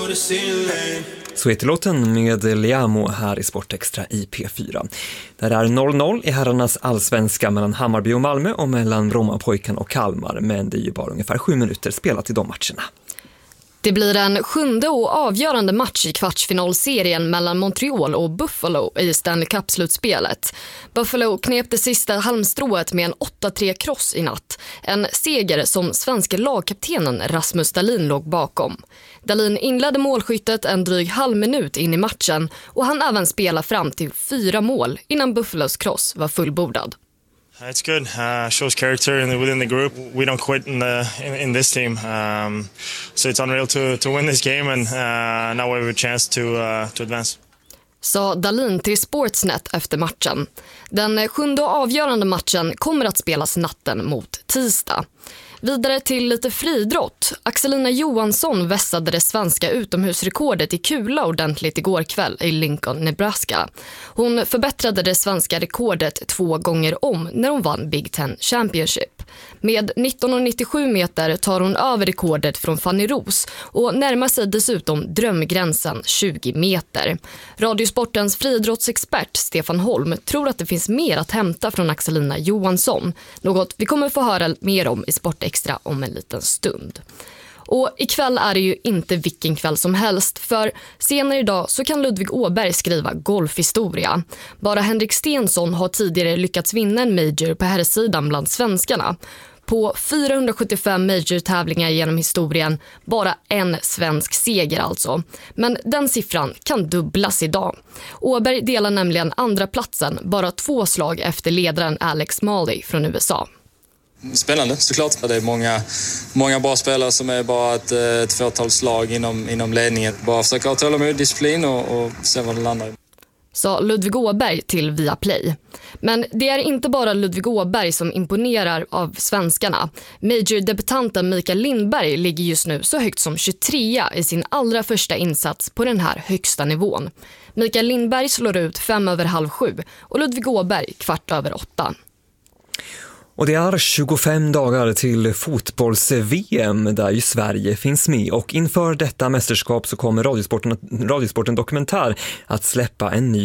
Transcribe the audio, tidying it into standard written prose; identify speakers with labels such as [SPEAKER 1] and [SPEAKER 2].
[SPEAKER 1] Så heter låten med Liamo här i Sportextra i P4. Där är 0-0 i herrarnas allsvenska mellan Hammarby och Malmö och mellan Brommapojkarna och Kalmar. Men det är ju bara ungefär 7 minuter spelat i de matcherna.
[SPEAKER 2] Det blir en 7:e och avgörande match i kvartsfinalserien mellan Montreal och Buffalo i Stanley Cup-slutspelet. Buffalo knep det sista halmstrået med en 8-3-kross i natt. En seger som svenska lagkaptenen Rasmus Dahlin låg bakom. Dahlin inledde målskyttet en dryg halv minut in i matchen och han även spela fram till 4 mål innan Buffalos kross var fullbordad.
[SPEAKER 3] It's good. Shows character within the group. We don't quit in this team. So it's unreal to win this game, and now we have a chance to advance.
[SPEAKER 2] Sa Dahlin till Sportsnet efter matchen. Den 7:e och avgörande matchen kommer att spelas natten mot tisdag. Vidare till lite friidrott. Axelina Johansson vässade det svenska utomhusrekordet i kula ordentligt igår kväll i Lincoln, Nebraska. Hon förbättrade det svenska rekordet 2 gånger om när hon vann Big Ten Championship. Med 19,97 meter tar hon över rekordet från Fanny Ros och närmar sig dessutom drömgränsen 20 meter. Radiosportens friidrottsexpert Stefan Holm tror att det finns mer att hämta från Axelina Johansson. Något vi kommer få höra mer om i Sportextra om en liten stund. Och ikväll är det ju inte vilken kväll som helst, för senare idag så kan Ludvig Åberg skriva golfhistoria. Bara Henrik Stenson har tidigare lyckats vinna en major på herrsidan bland svenskarna. På 475 major-tävlingar genom historien, bara en svensk seger alltså. Men den siffran kan dubblas idag. Åberg delar nämligen andra platsen, bara 2 slag efter ledaren Alex Malley från USA.
[SPEAKER 4] Spännande såklart. Det är många bra spelare som är bara ett fåtal slag inom ledningen. Bara försöka ha tålamod, disciplin och se vad det landar i.
[SPEAKER 2] Sa Ludvig Åberg till Viaplay. Men det är inte bara Ludvig Åberg som imponerar av svenskarna. Major-debutanten Mikael Lindberg ligger just nu så högt som 23 i sin allra första insats på den här högsta nivån. Mikael Lindberg slår ut 5:07 och Ludvig Åberg 7:15.
[SPEAKER 1] Och det är 25 dagar till fotbolls-VM där ju Sverige finns med, och inför detta mästerskap så kommer Radiosporten Dokumentär att släppa en ny